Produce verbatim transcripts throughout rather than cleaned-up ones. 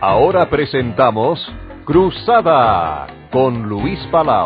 Ahora presentamos Cruzada con Luis Palau.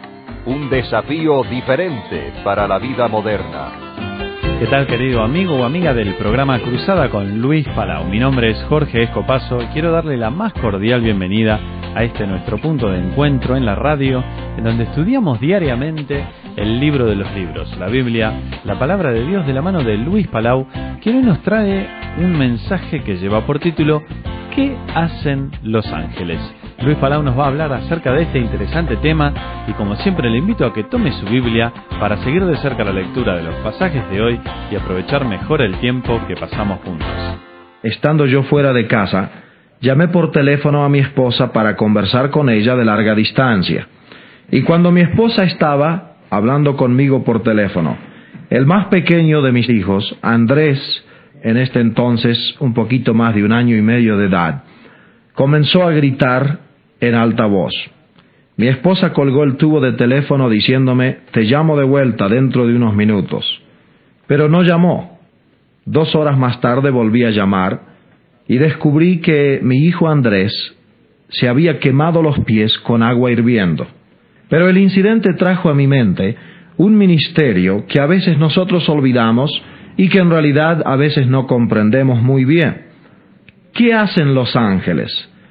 Un desafío diferente para la vida moderna. ¿Qué tal, querido amigo o amiga del programa Cruzada con Luis Palau? Mi nombre es Jorge Escopazo y quiero darle la más cordial bienvenida a este nuestro punto de encuentro en la radio, en donde estudiamos diariamente el libro de los libros, la Biblia, la palabra de Dios, de la mano de Luis Palau, quien hoy nos trae un mensaje que lleva por título ¿Qué hacen los ángeles? Luis Palau nos va a hablar acerca de este interesante tema y, como siempre, le invito a que tome su Biblia para seguir de cerca la lectura de los pasajes de hoy y aprovechar mejor el tiempo que pasamos juntos. Estando yo fuera de casa, llamé por teléfono a mi esposa para conversar con ella de larga distancia. Y cuando mi esposa estaba hablando conmigo por teléfono, el más pequeño de mis hijos, Andrés, en este entonces un poquito más de un año y medio de edad, comenzó a gritar en alta voz. Mi esposa colgó el tubo de teléfono diciéndome, te llamo de vuelta dentro de unos minutos. Pero no llamó. Dos horas más tarde volví a llamar y descubrí que mi hijo Andrés se había quemado los pies con agua hirviendo. Pero el incidente trajo a mi mente un misterio que a veces nosotros olvidamos y que en realidad a veces no comprendemos muy bien. ¿Qué hacen los ángeles?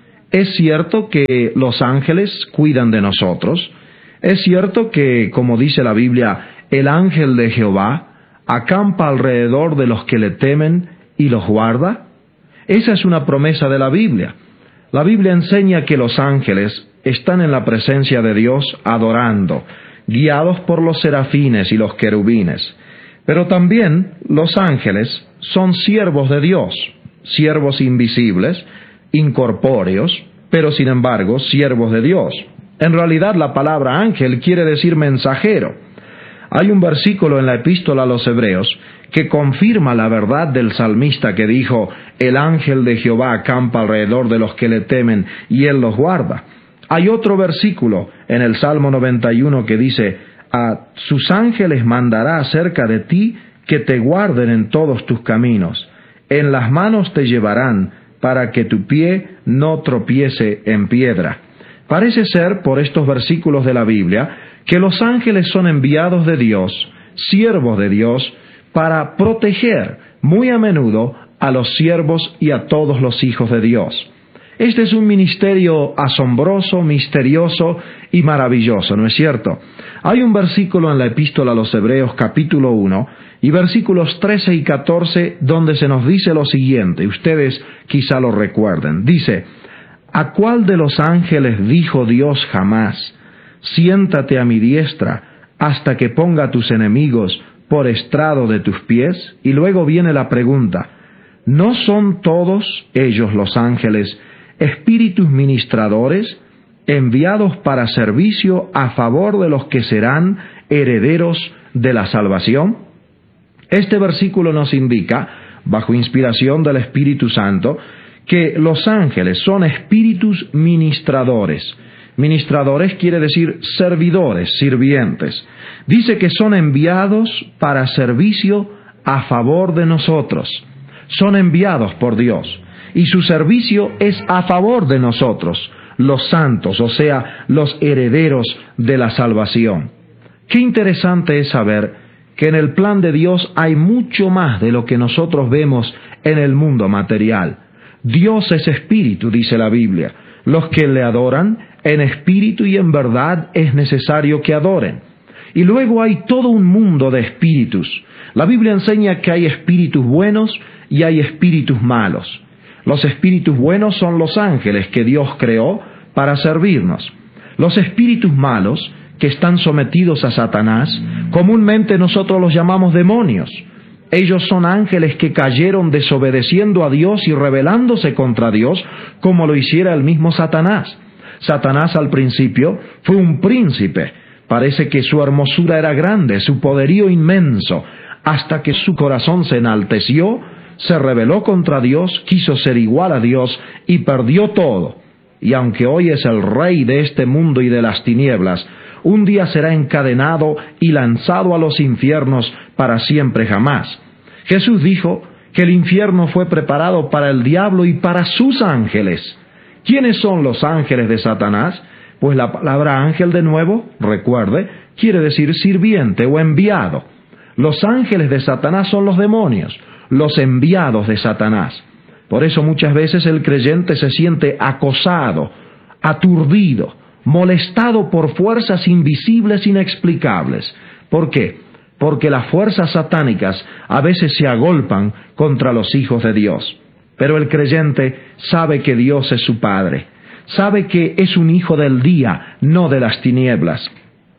Es cierto que los ángeles cuidan de nosotros. Es cierto que, como dice la Biblia, el ángel de Jehová acampa alrededor de los que le temen y los guarda. Esa es una promesa de la Biblia. La Biblia enseña que los ángeles están en la presencia de Dios adorando, guiados por los serafines y los querubines. Pero también los ángeles son siervos de Dios, siervos invisibles, incorpóreos, pero sin embargo siervos de Dios. En realidad la palabra ángel quiere decir mensajero. Hay un versículo en la epístola a los Hebreos que confirma la verdad del salmista que dijo, el ángel de Jehová acampa alrededor de los que le temen y él los guarda. Hay otro versículo en el Salmo noventa y uno que dice, a sus ángeles mandará acerca de ti que te guarden en todos tus caminos. En las manos te llevarán para que tu pie no tropiece en piedra. Parece ser, por estos versículos de la Biblia, que los ángeles son enviados de Dios, siervos de Dios, para proteger muy a menudo a los siervos y a todos los hijos de Dios. Este es un ministerio asombroso, misterioso y maravilloso, ¿no es cierto? Hay un versículo en la epístola a los Hebreos, capítulo uno, y versículos trece y catorce, donde se nos dice lo siguiente, ustedes quizá lo recuerden. Dice, ¿a cuál de los ángeles dijo Dios jamás, siéntate a mi diestra hasta que ponga a tus enemigos por estrado de tus pies? Y luego viene la pregunta, ¿no son todos ellos los ángeles espíritus ministradores enviados para servicio a favor de los que serán herederos de la salvación? Este versículo nos indica, bajo inspiración del Espíritu Santo, que los ángeles son espíritus ministradores. Ministradores quiere decir servidores, sirvientes. Dice que son enviados para servicio a favor de nosotros. Son enviados por Dios. Y su servicio es a favor de nosotros, los santos, o sea, los herederos de la salvación. Qué interesante es saber que en el plan de Dios hay mucho más de lo que nosotros vemos en el mundo material. Dios es espíritu, dice la Biblia. Los que le adoran, en espíritu y en verdad es necesario que adoren. Y luego hay todo un mundo de espíritus. La Biblia enseña que hay espíritus buenos y hay espíritus malos. Los espíritus buenos son los ángeles que Dios creó para servirnos. Los espíritus malos, que están sometidos a Satanás, comúnmente nosotros los llamamos demonios. Ellos son ángeles que cayeron desobedeciendo a Dios y rebelándose contra Dios, como lo hiciera el mismo Satanás. Satanás al principio fue un príncipe. Parece que su hermosura era grande, su poderío inmenso, hasta que su corazón se enalteció, se rebeló contra Dios, quiso ser igual a Dios y perdió todo. Y aunque hoy es el rey de este mundo y de las tinieblas, un día será encadenado y lanzado a los infiernos para siempre jamás. Jesús dijo que el infierno fue preparado para el diablo y para sus ángeles. ¿Quiénes son los ángeles de Satanás? Pues la palabra ángel, de nuevo, recuerde, quiere decir sirviente o enviado. Los ángeles de Satanás son los demonios, los enviados de Satanás. Por eso muchas veces el creyente se siente acosado, aturdido, molestado por fuerzas invisibles inexplicables. ¿Por qué? Porque las fuerzas satánicas a veces se agolpan contra los hijos de Dios. Pero el creyente sabe que Dios es su Padre, sabe que es un hijo del día, no de las tinieblas.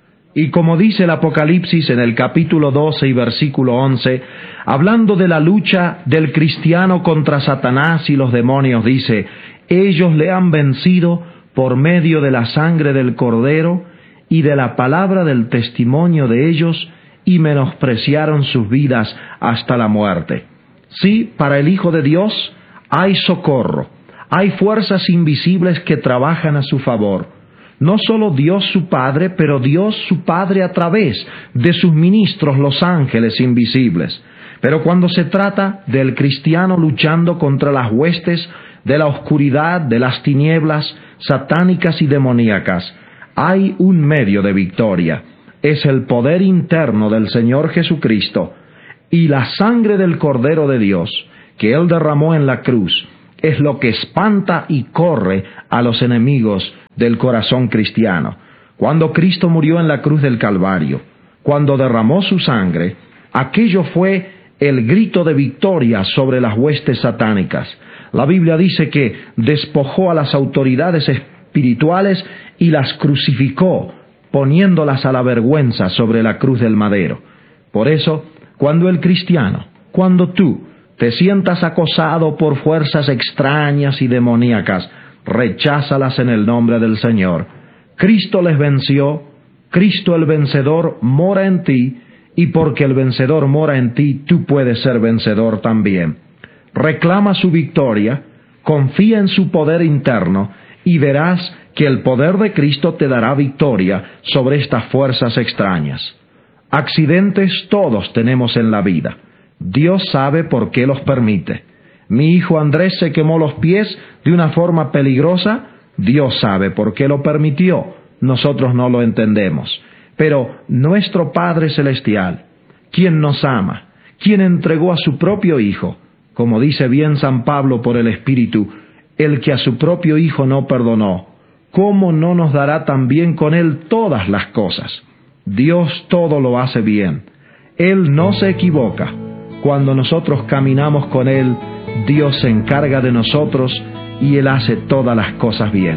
Y como dice el Apocalipsis en el capítulo doce y versículo once, hablando de la lucha del cristiano contra Satanás y los demonios, dice: ellos le han vencido por medio de la sangre del Cordero y de la palabra del testimonio de ellos, y menospreciaron sus vidas hasta la muerte. Sí, para el Hijo de Dios hay socorro, hay fuerzas invisibles que trabajan a su favor. No solo Dios su Padre, pero Dios su Padre a través de sus ministros, los ángeles invisibles. Pero cuando se trata del cristiano luchando contra las huestes de la oscuridad, de las tinieblas satánicas y demoníacas, hay un medio de victoria. Es el poder interno del Señor Jesucristo y la sangre del Cordero de Dios que Él derramó en la cruz. Es lo que espanta y corre a los enemigos del corazón cristiano. Cuando Cristo murió en la cruz del Calvario, cuando derramó su sangre, aquello fue el grito de victoria sobre las huestes satánicas. La Biblia dice que despojó a las autoridades espirituales y las crucificó, poniéndolas a la vergüenza sobre la cruz del madero. Por eso, cuando el cristiano, cuando tú te sientas acosado por fuerzas extrañas y demoníacas, recházalas en el nombre del Señor. Cristo les venció, Cristo el vencedor mora en ti, y porque el vencedor mora en ti, tú puedes ser vencedor también. Reclama su victoria, confía en su poder interno, y verás que el poder de Cristo te dará victoria sobre estas fuerzas extrañas. Accidentes todos tenemos en la vida. Dios sabe por qué los permite. Mi hijo Andrés se quemó los pies de una forma peligrosa. Dios sabe por qué lo permitió. Nosotros no lo entendemos. Pero nuestro Padre Celestial, quien nos ama, quien entregó a su propio Hijo, como dice bien San Pablo por el Espíritu, el que a su propio Hijo no perdonó, ¿cómo no nos dará también con Él todas las cosas? Dios todo lo hace bien. Él no se equivoca. Cuando nosotros caminamos con Él, Dios se encarga de nosotros y Él hace todas las cosas bien.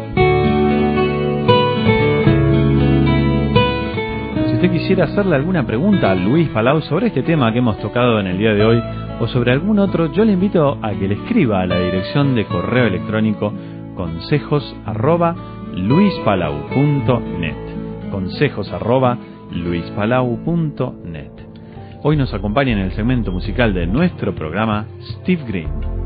Si usted quisiera hacerle alguna pregunta a Luis Palau sobre este tema que hemos tocado en el día de hoy o sobre algún otro, yo le invito a que le escriba a la dirección de correo electrónico consejos arroba luispalau punto net. consejos arroba luispalau punto net. Hoy nos acompaña en el segmento musical de nuestro programa Steve Green.